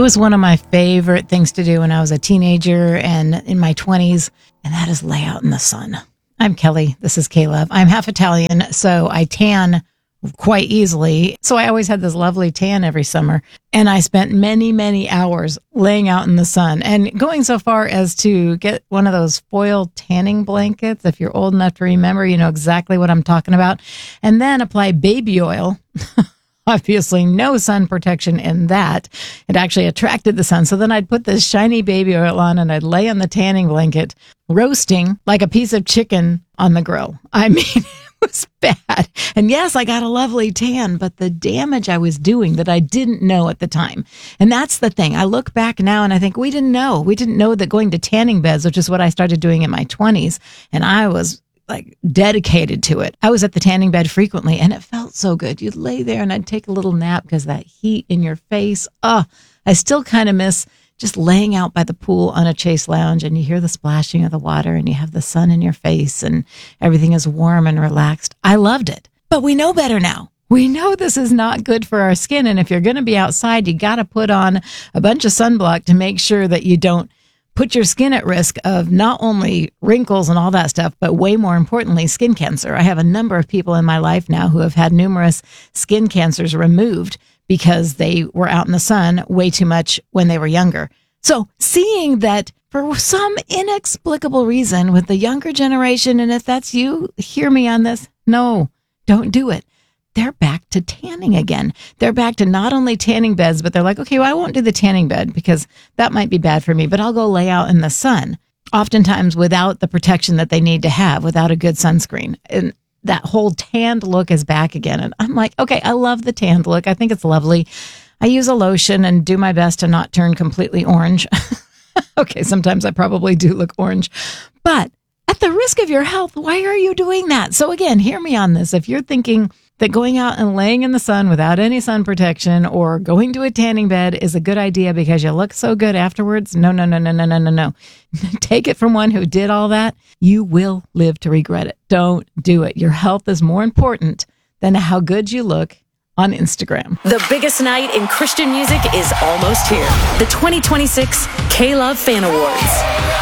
was one of my favorite things to do when I was a teenager and in my 20s, and that is lay out in the sun. I'm Kelly. This is K-Love. I'm half Italian, so I tan quite easily. So I always had this lovely tan every summer, and I spent many, many hours laying out in the sun and going so far as to get one of those foil tanning blankets. If you're old enough to remember, you know exactly what I'm talking about. And then apply baby oil. Obviously, no sun protection in that. It actually attracted the sun. So then I'd put this shiny baby oil on and I'd lay on the tanning blanket, roasting like a piece of chicken on the grill. I mean, it was bad. And yes, I got a lovely tan, but the damage I was doing that I didn't know at the time. And that's the thing. I look back now and I think we didn't know. We didn't know that going to tanning beds, which is what I started doing in my 20s, and I was like dedicated to it. I was at the tanning bed frequently and it felt so good. You'd lay there and I'd take a little nap because that heat in your face. I still kind of miss just laying out by the pool on a Chase lounge and you hear the splashing of the water and you have the sun in your face and everything is warm and relaxed. I loved it. But we know better now. We know this is not good for our skin. And if you're going to be outside, you got to put on a bunch of sunblock to make sure that you don't put your skin at risk of not only wrinkles and all that stuff, but way more importantly, skin cancer. I have a number of people in my life now who have had numerous skin cancers removed because they were out in the sun way too much when they were younger. So seeing that for some inexplicable reason with the younger generation, and if that's you, hear me on this, no, don't do it. They're back to tanning again. They're back to not only tanning beds, but they're like, okay, well, I won't do the tanning bed because that might be bad for me, but I'll go lay out in the sun, oftentimes without the protection that they need to have, without a good sunscreen. And that whole tanned look is back again. And I'm like, okay, I love the tanned look. I think it's lovely. I use a lotion and do my best to not turn completely orange. Okay, sometimes I probably do look orange, but at the risk of your health, why are you doing that? So again, hear me on this. If you're thinking that going out and laying in the sun without any sun protection or going to a tanning bed is a good idea because you look so good afterwards, no. Take it from one who did all that. You will live to regret it. Don't do it. Your health is more important than how good you look on Instagram. The biggest night in Christian music is almost here. The 2026 K-Love Fan Awards.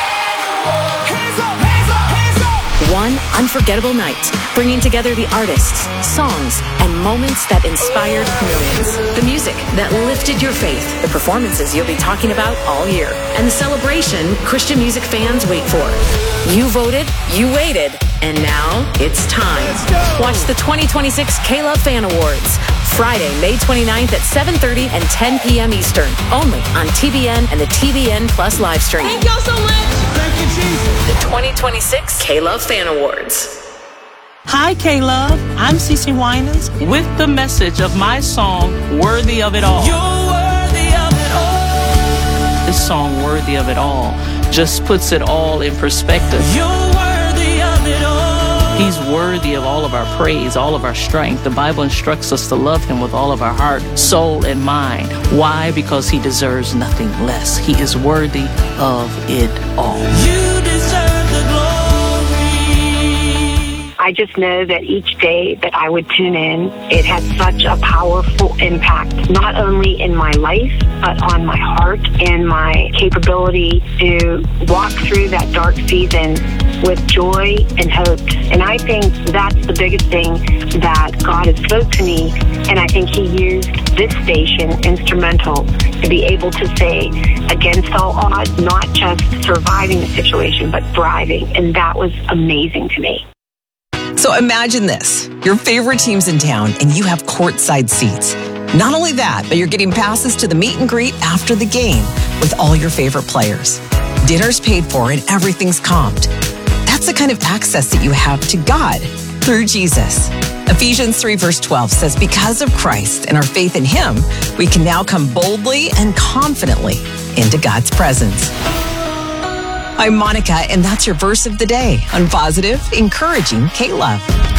One unforgettable night, bringing together the artists, songs, and moments that inspired millions. The music that lifted your faith, the performances you'll be talking about all year, and the celebration Christian music fans wait for. You voted, you waited, and now it's time. Watch the 2026 K-Love Fan Awards, Friday, May 29th at 7:30 and 10 p.m. Eastern, only on TBN and the TBN Plus live stream. Thank y'all so much. Thank you, Jesus. The 2026 K-Love Fan Awards. Hi, K-Love. I'm Cece Winans with the message of my song, Worthy of It All. You're worthy of it all. This song, Worthy of It All, just puts it all in perspective. You're worthy of it all. He's worthy of all of our praise, all of our strength. The Bible instructs us to love him with all of our heart, soul, and mind. Why? Because he deserves nothing less. He is worthy of it all. You deserve the glory. I just know that each day that I would tune in, it had such a powerful impact, not only in my life, but on my heart and my capability to walk through that dark season with joy and hope. And I think that's the biggest thing that God has spoke to me. And I think he used this station instrumental to be able to say, against all odds, not just surviving the situation, but thriving. And that was amazing to me. So imagine this. Your favorite team's in town and you have courtside seats. Not only that, but you're getting passes to the meet and greet after the game with all your favorite players. Dinner's paid for and everything's comped. That's the kind of access that you have to God through Jesus. Ephesians 3 verse 12 says, because of Christ and our faith in him, we can now come boldly and confidently into God's presence. I'm Monica, and that's your verse of the day on Positive, Encouraging K-Love.